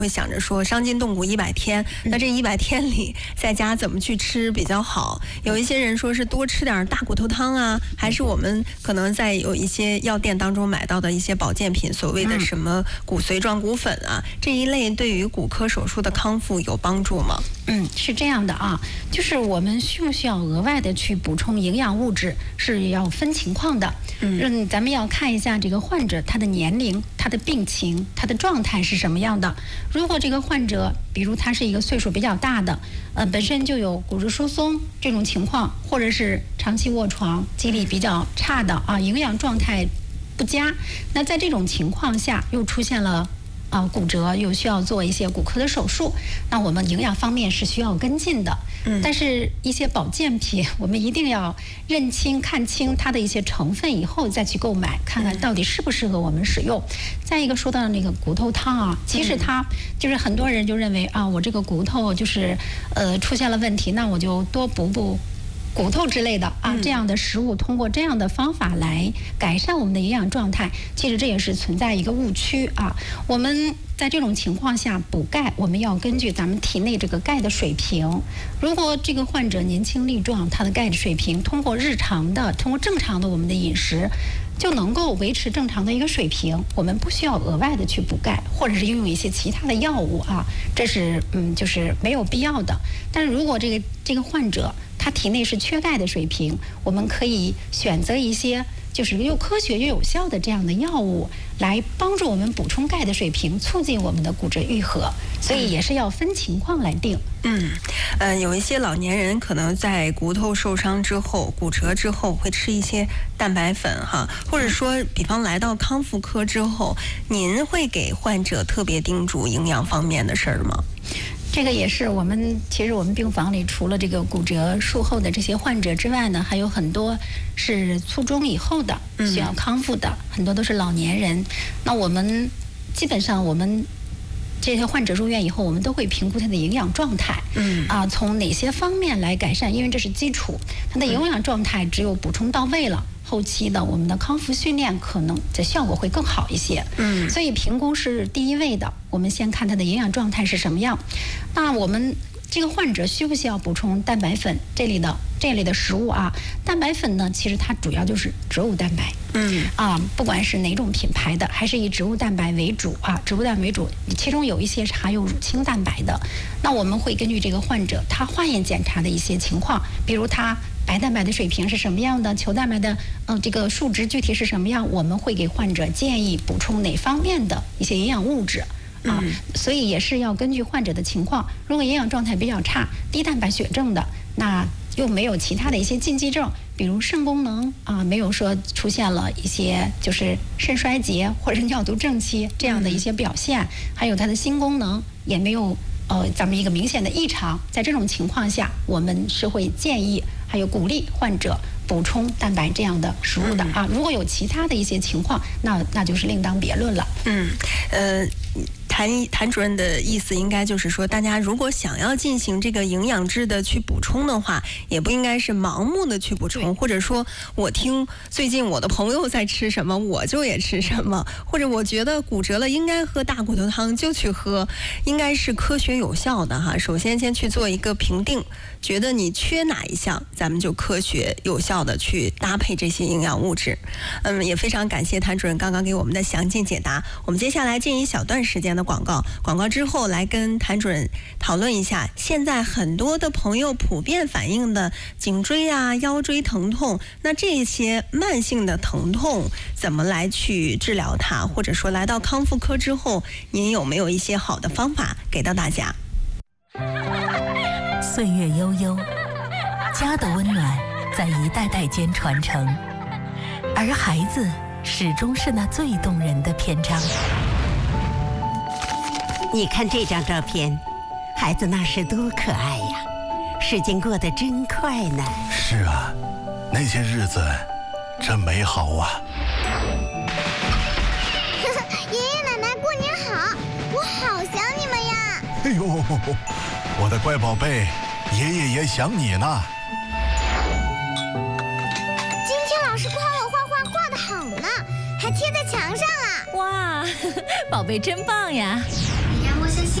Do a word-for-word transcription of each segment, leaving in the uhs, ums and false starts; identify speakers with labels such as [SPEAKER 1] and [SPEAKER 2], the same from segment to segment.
[SPEAKER 1] 会想着说伤筋动骨一百天，那这一百天里在家怎么去吃比较好？有一些人说是多吃点大骨头汤啊，还是我们可能在有一些药店当中买到的一些保健品，所谓的什么骨髓状骨粉啊，这一类对于骨科手术的康复有帮助吗？
[SPEAKER 2] 嗯，是这样的啊，就是我们需不需要额外的去补充营养物质，是要分情况的。嗯，咱们要看一下这个患者他的年龄、他的病情、他的状态是什么样的。如果这个患者，比如他是一个岁数比较大的，呃，本身就有骨质疏松这种情况，或者是长期卧床、肌力比较差的啊，营养状态不佳，那在这种情况下又出现了啊骨折，又需要做一些骨科的手术，那我们营养方面是需要跟进的。嗯，但是一些保健品，我们一定要认清、看清它的一些成分以后再去购买，看看到底适不适合我们使用。再一个说到那个骨头汤啊，其实它就是很多人就认为啊，我这个骨头就是呃出现了问题，那我就多补补骨头之类的啊，这样的食物通过这样的方法来改善我们的营养状态，其实这也是存在一个误区啊。我们在这种情况下补钙，我们要根据咱们体内这个钙的水平。如果这个患者年轻力壮，他的钙的水平通过日常的、通过正常的我们的饮食，就能够维持正常的一个水平，我们不需要额外的去补钙，或者是应用一些其他的药物啊，这是嗯就是没有必要的。但是如果这个这个患者他体内是缺钙的水平，我们可以选择一些就是又科学又有效的这样的药物，来帮助我们补充钙的水平，促进我们的骨质愈合。所以也是要分情况来定。
[SPEAKER 1] 嗯，呃，有一些老年人可能在骨头受伤之后、骨折之后会吃一些蛋白粉哈，或者说，比方来到康复科之后，您会给患者特别叮嘱营养方面的事儿吗？
[SPEAKER 2] 这个也是我们，其实我们病房里除了这个骨折术后的这些患者之外呢，还有很多是卒中以后的需要康复的，嗯、很多都是老年人。那我们基本上我们这些患者入院以后，我们都会评估他的营养状态，嗯啊，从哪些方面来改善，因为这是基础，他的营养状态只有补充到位了。后期的我们的康复训练可能的效果会更好一些，嗯，所以评估是第一位的。我们先看他的营养状态是什么样。那我们这个患者需不需要补充蛋白粉这类的这类的食物啊？蛋白粉呢，其实它主要就是植物蛋白，嗯啊，不管是哪种品牌的，还是以植物蛋白为主啊，植物蛋白为主，其中有一些是含有乳清蛋白的。那我们会根据这个患者他化验检查的一些情况，比如他白蛋白的水平是什么样的，球蛋白的嗯、呃、这个数值具体是什么样，我们会给患者建议补充哪方面的一些营养物质啊，嗯、所以也是要根据患者的情况。如果营养状态比较差，低蛋白血症的，那又没有其他的一些禁忌症，比如肾功能啊，没有说出现了一些就是肾衰竭或者是尿毒症期这样的一些表现，还有他的心功能也没有呃咱们一个明显的异常。在这种情况下，我们是会建议还有鼓励患者补充蛋白这样的食物的啊。如果有其他的一些情况，那那就是另当别论了。
[SPEAKER 1] 嗯，呃。谭谭主任的意思应该就是说，大家如果想要进行这个营养质的去补充的话，也不应该是盲目的去补充，或者说我听最近我的朋友在吃什么，我就也吃什么，或者我觉得骨折了应该喝大骨头汤就去喝，应该是科学有效的哈。首先先去做一个评定，觉得你缺哪一项，咱们就科学有效的去搭配这些营养物质。嗯，也非常感谢谭主任刚刚给我们的详尽解答。我们接下来进一小段时间的广告，广告之后来跟谭主任讨论一下，现在很多的朋友普遍反映的颈椎啊、腰椎疼痛，那这些慢性的疼痛怎么来去治疗它，或者说来到康复科之后，您有没有一些好的方法给到大家？
[SPEAKER 3] 岁月悠悠，家的温暖在一代代间传承，而孩子始终是那最动人的篇章。
[SPEAKER 4] 你看这张照片，孩子那时多可爱呀，时间过得真快呢。
[SPEAKER 5] 是啊，那些日子真美好啊。
[SPEAKER 6] 爷爷奶奶过年好，我好想你们呀。
[SPEAKER 5] 哎呦，我的乖宝贝，爷爷也想你呢。
[SPEAKER 6] 今天老师夸我画画画得好呢，还贴在墙上啊。
[SPEAKER 7] 哇，宝贝真棒呀。
[SPEAKER 8] 让我相信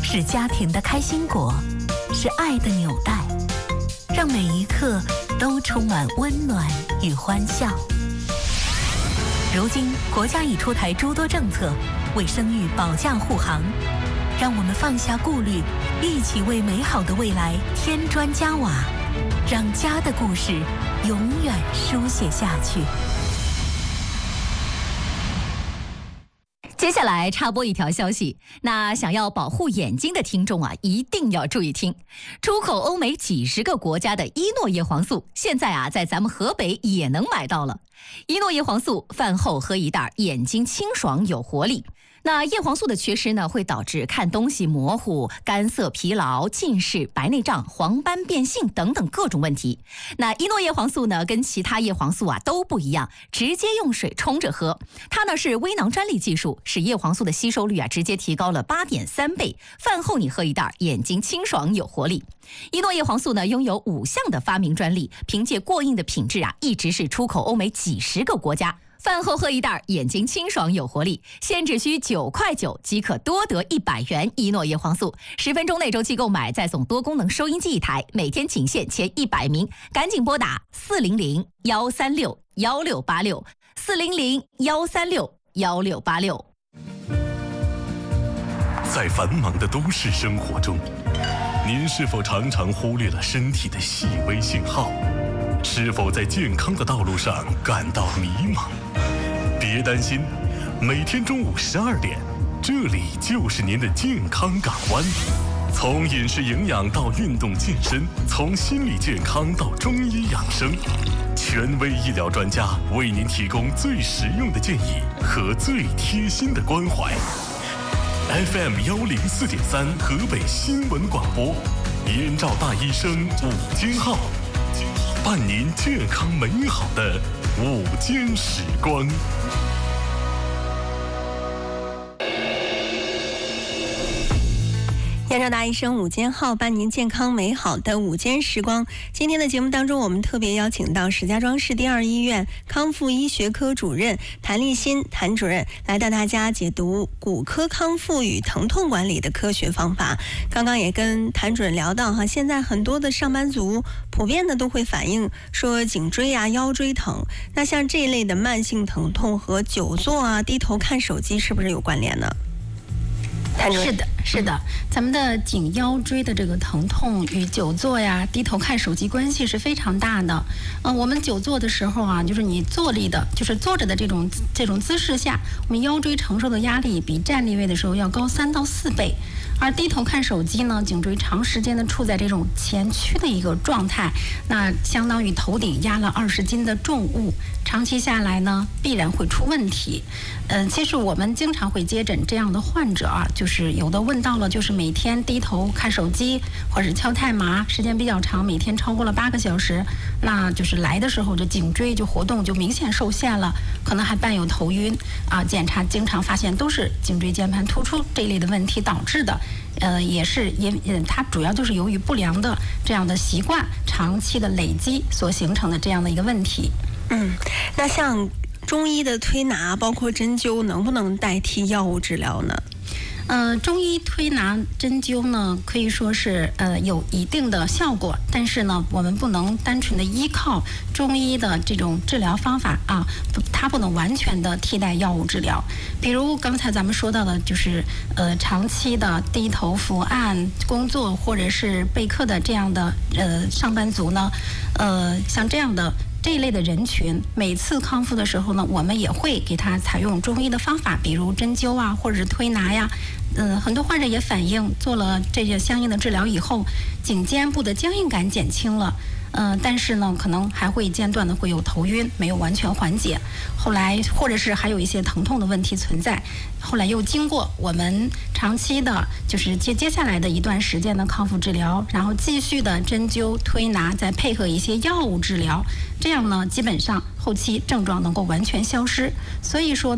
[SPEAKER 3] 是家庭的开心果，是爱的纽带，让每一刻都充满温暖与欢笑。如今，国家已出台诸多政策，为生育保驾护航。让我们放下顾虑，一起为美好的未来添砖加瓦，让家的故事永远书写下去。
[SPEAKER 7] 接下来插播一条消息，那想要保护眼睛的听众啊，一定要注意听。出口欧美几十个国家的伊诺叶黄素，现在啊，在咱们河北也能买到了。伊诺叶黄素饭后喝一袋，眼睛清爽有活力。那叶黄素的缺失呢，会导致看东西模糊、干涩、疲劳、近视、白内障、黄斑变性等等各种问题。那伊诺叶黄素呢，跟其他叶黄素啊都不一样，直接用水冲着喝。它呢是微囊专利技术，使叶黄素的吸收率啊直接提高了八点三倍。饭后你喝一袋，眼睛清爽有活力。伊诺叶黄素呢拥有五项的发明专利，凭借过硬的品质啊，一直是出口欧美几十个国家。饭后喝一袋，眼睛清爽有活力，现只需九块九即可多得一百元伊诺叶黄素。十分钟内周期购买，再送多功能收音机一台，每天仅限前一百名，赶紧拨打四零零幺三六幺六八六四零零幺三六幺六八六。
[SPEAKER 8] 在繁忙的都市生活中，您是否常常忽略了身体的细微信号？是否在健康的道路上感到迷茫？别担心，每天中午十二点，这里就是您的健康港湾。从饮食营养到运动健身，从心理健康到中医养生，权威医疗专家为您提供最实用的建议和最贴心的关怀。F M 幺零四点三河北新闻广播，燕赵大医生午间号。伴您健康美好的午间时光。
[SPEAKER 1] 燕赵大医生午间号，伴您健康美好的午间时光。今天的节目当中，我们特别邀请到石家庄市第二医院康复医学科主任谭立新谭主任来带大家解读骨科康复与疼痛管理的科学方法。刚刚也跟谭主任聊到哈，现在很多的上班族普遍的都会反映说颈椎啊、腰椎疼。那像这一类的慢性疼痛和久坐啊、低头看手机是不是有关联呢？
[SPEAKER 2] 是的，是的，咱们的颈腰椎的这个疼痛与久坐呀、低头看手机关系是非常大的。嗯、呃，我们久坐的时候啊，就是你坐立的，就是坐着的这种这种姿势下，我们腰椎承受的压力比站立位的时候要高三到四倍。而低头看手机呢，颈椎长时间的处在这种前屈的一个状态，那相当于头顶压了二十斤的重物，长期下来呢，必然会出问题。嗯、呃，其实我们经常会接诊这样的患者啊，就是有的问到了，就是每天低头看手机或者敲太麻，时间比较长，每天超过了八个小时，那就是来的时候这颈椎就活动就明显受限了，可能还伴有头晕啊。检查经常发现都是颈椎间盘突出这一类的问题导致的。呃，也是因嗯，它主要就是由于不良的这样的习惯长期的累积所形成的这样的一个问题。
[SPEAKER 1] 嗯，那像中医的推拿包括针灸能不能代替药物治疗呢？
[SPEAKER 2] 呃，中医推拿针灸呢，可以说是呃有一定的效果，但是呢，我们不能单纯的依靠中医的这种治疗方法啊，不，它不能完全的替代药物治疗。比如刚才咱们说到的，就是呃长期的低头伏案工作或者是备课的这样的呃上班族呢，呃像这样的。这一类的人群，每次康复的时候呢，我们也会给他采用中医的方法，比如针灸啊，或者是推拿呀。嗯、呃，很多患者也反映，做了这些相应的治疗以后，颈肩部的僵硬感减轻了。嗯、呃，但是呢，可能还会间断的会有头晕，没有完全缓解。后来或者是还有一些疼痛的问题存在。后来又经过我们长期的，就是接接下来的一段时间的康复治疗，然后继续的针灸、推拿，再配合一些药物治疗，这样呢，基本上后期症状能够完全消失。所以说呢，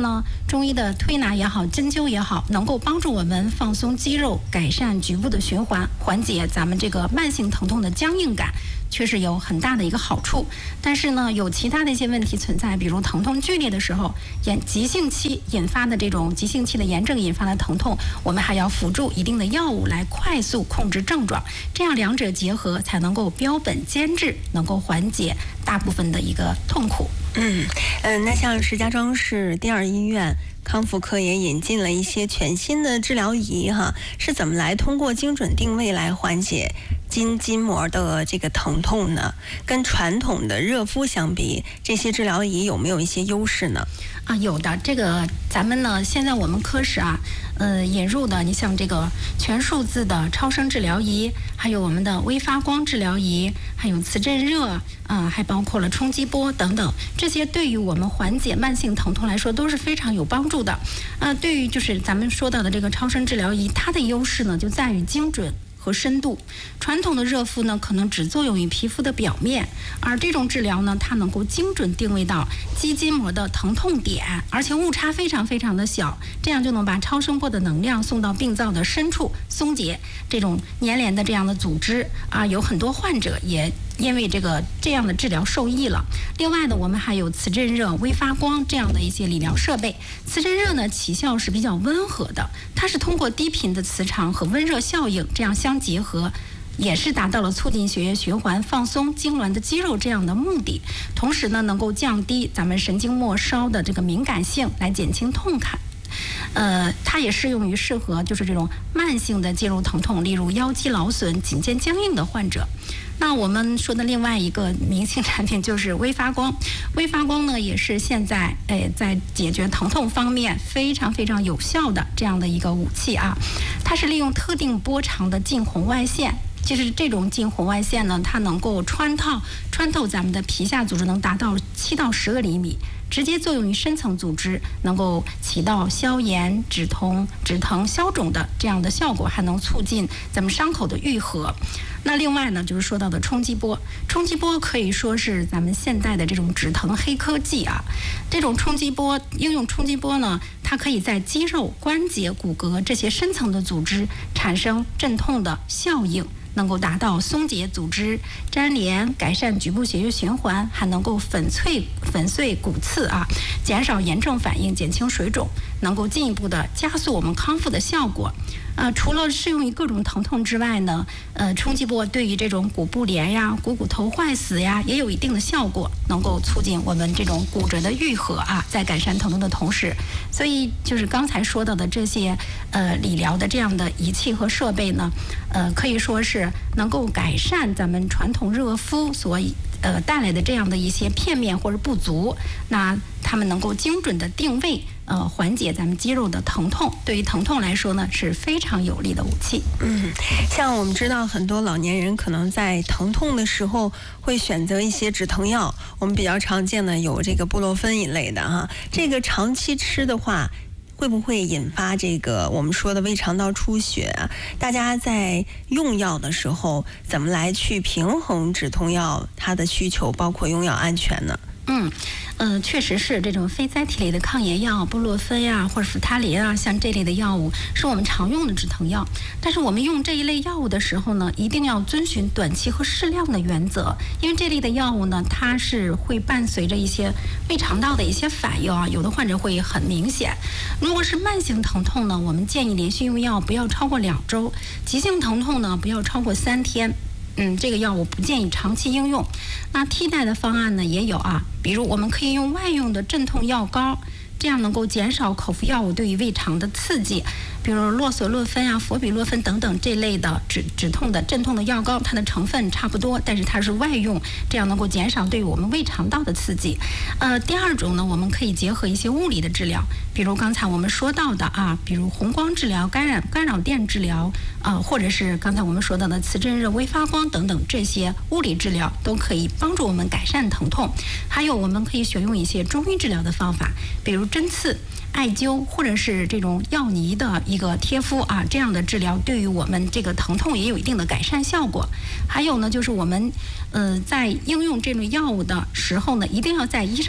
[SPEAKER 2] 中医的推拿也好，针灸也好，能够帮助我们放松肌肉，改善局部的循环，缓解咱们这个慢性疼痛的僵硬感，确实有很大的一个好处。但是呢，有其他的一些问题存在，比如疼痛剧烈的时候，炎急性期引发的这种急性期的炎症引发的疼痛，我们还要辅助一定的药物来快速控制症状，这样两者结合才能够标本兼治，能够缓解大部分的一个痛苦。
[SPEAKER 1] 嗯嗯、呃，那像石家庄市第二医院康复科也引进了一些全新的治疗仪哈，是怎么来通过精准定位来缓解筋筋膜的这个疼痛呢？跟传统的热敷相比，这些治疗仪有没有一些优势呢？
[SPEAKER 2] 啊，有的。这个咱们呢，现在我们科室啊，呃，引入的，你像这个全数字的超声治疗仪，还有我们的微发光治疗仪，还有磁振热啊、呃，还包括了冲击波等等，这些对于我们缓解慢性疼痛来说都是非常有帮助的。啊、呃，对于就是咱们说到的这个超声治疗仪，它的优势呢就在于精准和深度。传统的热敷呢，可能只作用于皮肤的表面，而这种治疗呢，它能够精准定位到肌筋膜的疼痛点，而且误差非常非常的小，这样就能把超声波的能量送到病灶的深处，松解这种粘连的这样的组织啊。有很多患者也因为这个这样的治疗受益了。另外呢，我们还有磁振热、微发光这样的一些理疗设备。磁振热呢，起效是比较温和的，它是通过低频的磁场和温热效应这样相结合，也是达到了促进血液循环、放松痉挛的肌肉这样的目的。同时呢，能够降低咱们神经末梢的这个敏感性，来减轻痛感。呃，它也适用于适合就是这种慢性的肌肉疼痛，例如腰肌劳损、颈肩僵硬的患者。那我们说的另外一个明星产品就是微发光，微发光呢也是现在诶在解决疼痛方面非常非常有效的这样的一个武器啊。它是利用特定波长的近红外线。其实这种近红外线呢，它能够穿透穿透咱们的皮下组织，能达到七到十个厘米，直接作用于深层组织，能够起到消炎、止痛、止疼、消肿的这样的效果，还能促进咱们伤口的愈合。那另外呢，就是说到的冲击波，冲击波可以说是咱们现代的这种止疼黑科技啊。这种冲击波应用冲击波呢，它可以在肌肉、关节、骨骼这些深层的组织产生镇痛的效应，能够达到松解组织、粘连、改善局部血液循环，还能够粉碎粉碎骨刺啊，减少炎症反应，减轻水肿，能够进一步的加速我们康复的效果。呃，除了适用于各种疼痛之外呢，呃，冲击波对于这种骨部连呀、股骨头坏死呀，也有一定的效果，能够促进我们这种骨折的愈合啊，在改善疼痛的同时。所以就是刚才说到的这些呃理疗的这样的仪器和设备呢，呃，可以说是能够改善咱们传统热敷所呃带来的这样的一些片面或者不足，那他们能够精准的定位。呃，缓解咱们肌肉的疼痛，对于疼痛来说呢，是非常有力的武器。
[SPEAKER 1] 嗯，像我们知道很多老年人可能在疼痛的时候会选择一些止疼药，我们比较常见的有这个布洛芬一类的哈，这个长期吃的话，会不会引发这个我们说的胃肠道出血啊？大家在用药的时候，怎么来去平衡止痛药它的需求，包括用药安全呢？
[SPEAKER 2] 嗯，呃，确实是这种非甾体类的抗炎药，布洛芬呀、啊、或者扶他林啊，像这类的药物是我们常用的止疼药。但是我们用这一类药物的时候呢，一定要遵循短期和适量的原则，因为这类的药物呢，它是会伴随着一些胃肠道的一些反应啊，有的患者会很明显。如果是慢性疼痛呢，我们建议连续用药不要超过两周；急性疼痛呢，不要超过三天。嗯，这个药物不建议长期应用。那替代的方案呢也有啊，比如我们可以用外用的镇痛药膏，这样能够减少口服药物对于胃肠的刺激。比如洛索洛芬啊、佛比洛芬等等这类的止止痛的镇痛的药膏，它的成分差不多，但是它是外用，这样能够减少对于我们胃肠道的刺激。呃，第二种呢，我们可以结合一些物理的治疗，比如刚才我们说到的啊，比如红光治疗、干扰干扰电治疗啊、呃，或者是刚才我们说到的磁振热、微发光等等这些物理治疗，都可以帮助我们改善疼痛。还有我们可以选用一些中医治疗的方法，比如针刺、艾灸或者是这种药泥的一个贴敷啊，这样的治疗对于我们这个疼痛也有一定的改善效果。还有呢，就是我们呃在应用这种药物的时候呢，一定要在医生的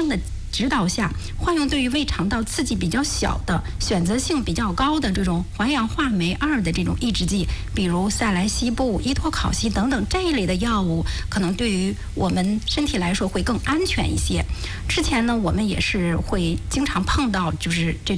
[SPEAKER 2] 指导下，换用对于胃肠道刺激比较小的、选择性比较高的这种环氧化酶二的这种抑制剂，比如赛来西布、依托考昔等等这一类的药物，可能对于我们身体来说会更安全一些。之前呢，我们也是会经常碰到，就是这种